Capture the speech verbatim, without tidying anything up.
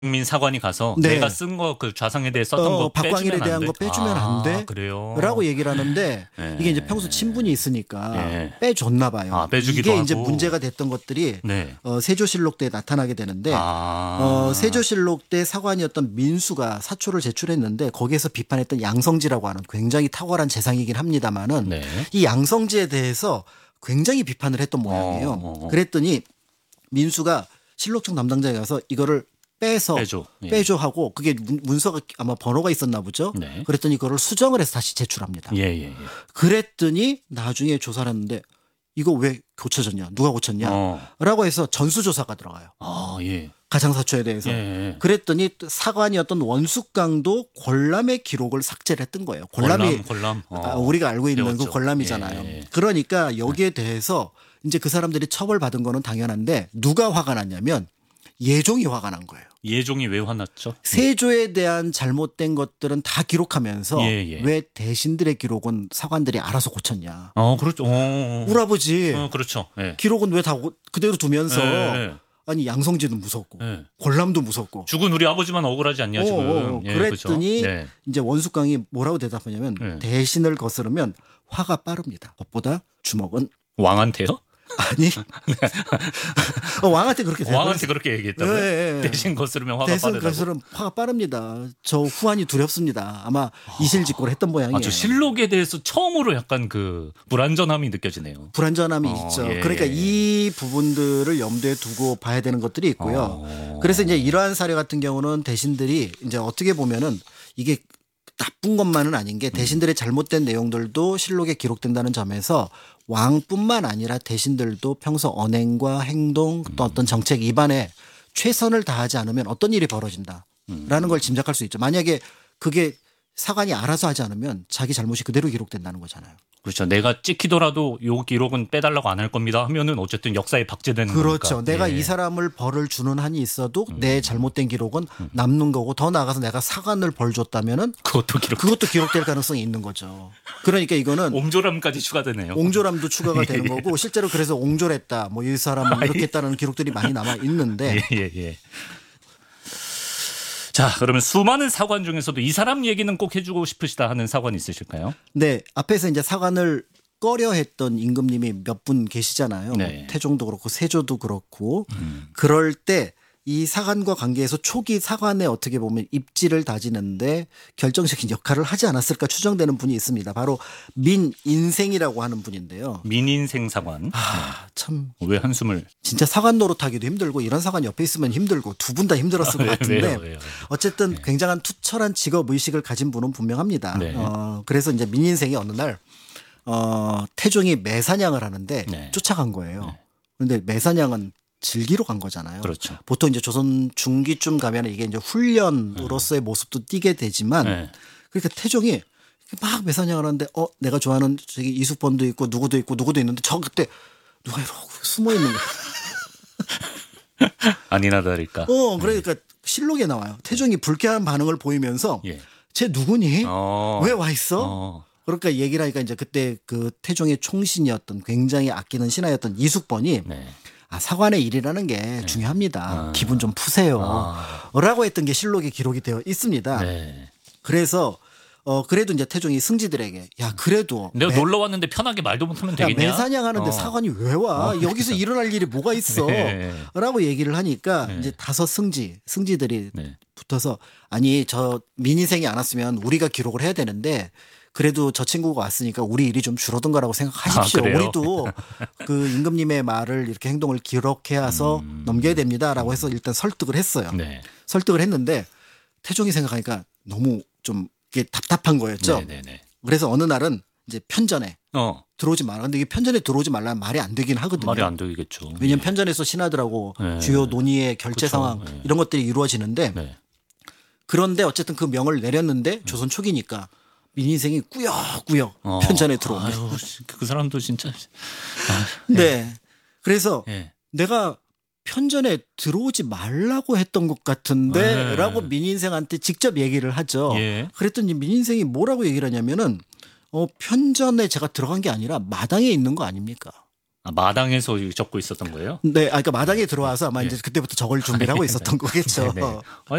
민 사관이 가서 네. 내가 쓴 거 그 좌상에 대해 썼던 어, 거 박광일에 빼주면 안 대한 돼? 거 빼주면 아, 안 돼? 그래요. 라고 얘기를 하는데 네. 이게 이제 평소 친분이 있으니까 네. 빼줬나 봐요. 아, 빼주기도 이게 이제 하고. 문제가 됐던 것들이 네. 어, 세조실록 때 나타나게 되는데 아. 어, 세조실록 때 사관이었던 민수가 사초를 제출했는데 거기에서 비판했던 양성지라고 하는 굉장히 탁월한 재상이긴 합니다만은 네. 이 양성지에 대해서 굉장히 비판을 했던 모양이에요. 어, 어, 어. 그랬더니 민수가 실록청 담당자에 가서 이거를 빼서 빼줘. 예. 빼줘 하고 그게 문- 문서가 아마 번호가 있었나 보죠. 네. 그랬더니 그거를 수정을 해서 다시 제출합니다. 예, 예, 예. 그랬더니 나중에 조사를 했는데 이거 왜 고쳐졌냐? 누가 고쳤냐? 어. 라고 해서 전수조사가 들어가요. 아, 예. 가장사초에 대해서. 예, 예. 그랬더니 또 사관이었던 원숙강도 권람의 기록을 삭제를 했던 거예요. 권람이 권람, 권람. 어. 아, 우리가 알고 있는 배웠죠. 그 권람이잖아요. 예. 그러니까 여기에 대해서 이제 그 사람들이 처벌받은 거는 당연한데 누가 화가 났냐면 예종이 화가 난 거예요. 예종이 왜 화났죠? 세조에 대한 잘못된 것들은 다 기록하면서 예, 예. 왜 대신들의 기록은 사관들이 알아서 고쳤냐. 어, 그렇죠. 어, 우리 아버지 어, 그렇죠. 예. 기록은 왜 다 그대로 두면서 예, 예. 아니 양성지도 무섭고 예. 권람도 무섭고 죽은 우리 아버지만 억울하지 않냐 지금. 어, 어, 예, 그랬더니 그렇죠. 네. 이제 원숙강이 뭐라고 대답하냐면 네. 대신을 거스르면 화가 빠릅니다. 법보다 주먹은 왕한테요? 아니 어, 왕한테 그렇게 대답을 왕한테 그렇게 얘기했다고요? 예, 예, 예. 대신 거스르면 화가 대신 빠르다고. 거스르면 화가 빠릅니다. 저 후환이 두렵습니다. 아마 이실직고를 했던 모양이에요. 아, 저 실록에 대해서 처음으로 약간 그 불안전함이 느껴지네요. 불안전함이 어, 있죠. 예. 그러니까 이 부분들을 염두에 두고 봐야 되는 것들이 있고요. 어. 그래서 이제 이러한 사례 같은 경우는 대신들이 이제 어떻게 보면은 이게 나쁜 것만은 아닌 게 대신들의 잘못된 내용들도 실록에 기록된다는 점에서 왕뿐만 아니라 대신들도 평소 언행과 행동 또 어떤 정책 입안에 최선을 다하지 않으면 어떤 일이 벌어진다라는 걸 짐작할 수 있죠. 만약에 그게 사관이 알아서 하지 않으면 자기 잘못이 그대로 기록된다는 거잖아요. 그렇죠. 내가 찍히더라도 요 기록은 빼달라고 안 할 겁니다 하면은 어쨌든 역사에 박제되는 그렇죠. 거니까. 내가 예. 이 사람을 벌을 주는 한이 있어도 내 잘못된 기록은 남는 거고 더 나아가서 내가 사관을 벌 줬다면은 그것도 기록. 그것도 기록될 가능성이 있는 거죠. 그러니까 이거는 옹졸함까지 추가되네요. 옹졸함도 추가가 되는 예. 거고 실제로 그래서 옹졸했다 뭐 이 사람은 이렇게 했다는 기록들이 많이 남아 있는데 예, 예, 예. 자, 그러면 수많은 사관 중에서도 이 사람 얘기는 꼭 해주고 싶으시다 하는 사관 있으실까요? 네 앞에서 이제 사관을 꺼려했던 임금님이 몇 분 계시잖아요. 네. 뭐 태종도 그렇고 세조도 그렇고 그럴 때 이 사관과 관계에서 초기 사관에 어떻게 보면 입지를 다지는데 결정적인 역할을 하지 않았을까 추정되는 분이 있습니다. 바로 민인생이라고 하는 분인데요. 민인생 사관. 아, 참 왜 한숨을? 진짜 사관 노릇하기도 힘들고 이런 사관 옆에 있으면 힘들고 두 분 다 힘들었을 것 아, 왜, 같은데 왜요, 왜요? 어쨌든 굉장한 투철한 직업 의식을 가진 분은 분명합니다. 네. 어, 그래서 이제 민인생이 어느 날 어, 태종이 매사냥을 하는데 네. 쫓아간 거예요. 그런데 매사냥은 즐기러 간 거잖아요. 그렇죠. 보통 이제 조선 중기쯤 가면 이게 이제 훈련으로서의 모습도 띠게 되지만 네. 그러니까 태종이 막 매사냥을 하는데 어 내가 좋아하는 저기 이숙번도 있고 누구도 있고 누구도 있는데 저 그때 누가 이러고 숨어 있는 거야. 아니나 다를까. 어 그러니까 실록에 나와요. 태종이 불쾌한 반응을 보이면서 예. 쟤 누구니? 어. 왜 와 있어? 어. 그러니까 얘기를 하니까 이제 그때 그 태종의 총신이었던 굉장히 아끼는 신하였던 이숙번이 네. 아, 사관의 일이라는 게 중요합니다. 아. 기분 좀 푸세요. 아. 라고 했던 게 실록에 기록이 되어 있습니다. 네. 그래서 어 그래도 이제 태종이 승지들에게 야 그래도 내가 매- 놀러 왔는데 편하게 말도 못하면 야, 되겠냐? 매사냥하는데 어. 사관이 왜 와? 여기서 일어날 일이 뭐가 있어? 네. 라고 얘기를 하니까 네. 이제 다섯 승지, 승지들이 네. 붙어서 아니 저 민인생이 안 왔으면 우리가 기록을 해야 되는데 그래도 저 친구가 왔으니까 우리 일이 좀 줄어든 거라고 생각하십시오. 아, 그래요? 우리도 그 임금님의 말을 이렇게 행동을 기록해서 음. 넘겨야 됩니다라고 해서 일단 설득을 했어요. 네. 설득을 했는데 태종이 생각하니까 너무 좀 이게 답답한 거였죠. 네, 네, 네. 그래서 어느 날은 이제 편전에 어. 들어오지 마라. 근데 이게 편전에 들어오지 말라면 말이 안 되긴 하거든요. 말이 안 되겠죠. 왜냐하면 편전에서 신하들하고 네. 주요 논의의 결제 그쵸. 상황 네. 이런 것들이 이루어지는데 네. 그런데 어쨌든 그 명을 내렸는데 조선 초기니까 민인생이 꾸역꾸역 어. 편전에 들어옵니다. 아유, 그 사람도 진짜. 아, 네. 그래서 예. 내가 편전에 들어오지 말라고 했던 것 같은데 네. 라고 민인생한테 직접 얘기를 하죠. 예. 그랬더니 민인생이 뭐라고 얘기를 하냐면은 어, 편전에 제가 들어간 게 아니라 마당에 있는 거 아닙니까? 아, 마당에서 적고 있었던 거예요? 네, 아, 그러니까 마당에 들어와서 아마 네. 이제 그때부터 저걸 준비를 하고 있었던 거겠죠. 네네.